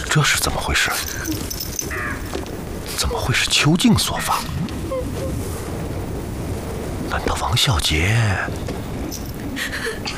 这是怎么回事？怎么会是邱静所发？难道王小杰？